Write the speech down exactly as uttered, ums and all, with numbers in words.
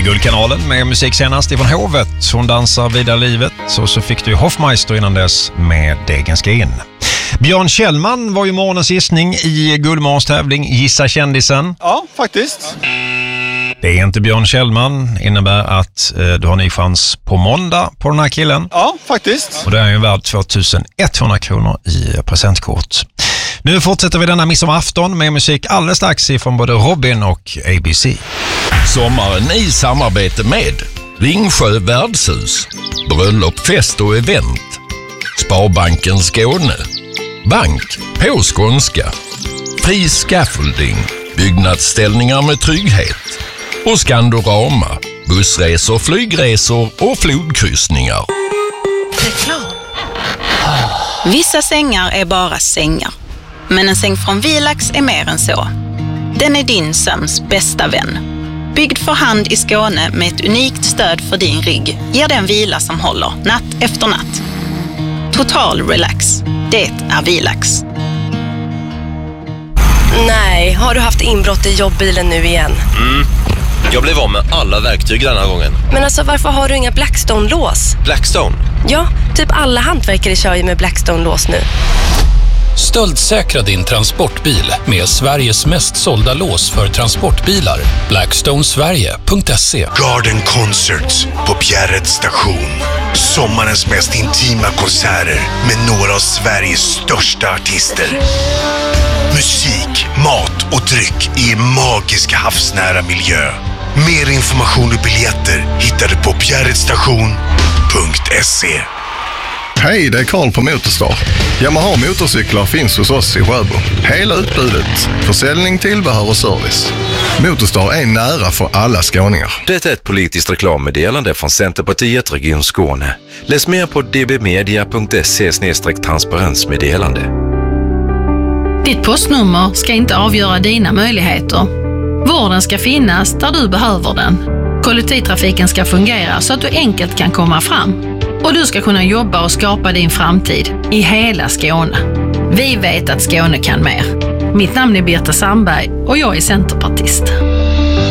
Guldkanalen med musik senast ifrån Hovet. Hon dansar vidare livet. Så, så fick du Hoffmeister innan dess med Degen ska in. Björn Kjellman var ju morgonens gissning i Guldmorgons tävling Gissa kändisen. Ja, faktiskt. Det är inte Björn Kjellman. Innebär att eh, du har ny chans på måndag på den här killen. Ja, faktiskt. Och det är ju värd tvåtusenetthundra kronor i presentkort. Nu fortsätter vi denna midsommarafton med musik alldeles strax ifrån både Robin och A B C. Sommaren i samarbete med Ringsjö värdshus, bröllop, fest och event, Sparbanken Skåne, Bank på skånska, Fri Scaffolding, byggnadsställningar med trygghet och Skandorama, bussresor, flygresor och flodkryssningar. Reklam. Vissa sängar är bara sängar. Men en säng från Vilax är mer än så. Den är din sömns bästa vän. Byggd för hand i Skåne med ett unikt stöd för din rygg ger den vila som håller natt efter natt. Total relax. Det är Vilax. Nej, har du haft inbrott i jobbbilen nu igen? Mm. Jag blev av med alla verktyg den här gången. Men alltså, varför har du inga Blackstone-lås? Blackstone? Ja, typ alla hantverkare kör ju med Blackstone-lås nu. Stöldsäkra din transportbil med Sveriges mest sålda lås för transportbilar. Blackstone Sverige punkt se. Garden Concerts på Bjärred station. Sommarens mest intima konserter med några av Sveriges största artister. Musik, mat och dryck i en magisk havsnära miljö. Mer information och biljetter hittar du på bjärredstation punkt se. Hej, det är Karl på Motorstar. Yamaha motorcyklar finns hos oss i Sjöbo. Hela utbudet, försäljning, tillbehör och service. Motorstar är nära för alla skåningar. Det är ett politiskt reklammeddelande från Centerpartiet Region Skåne. Läs mer på d b media punkt se slash transparensmeddelande. Ditt postnummer ska inte avgöra dina möjligheter. Vården ska finnas där du behöver den. Kollektivtrafiken ska fungera så att du enkelt kan komma fram. Och du ska kunna jobba och skapa din framtid i hela Skåne. Vi vet att Skåne kan mer. Mitt namn är Birta Sandberg och jag är centerpartist.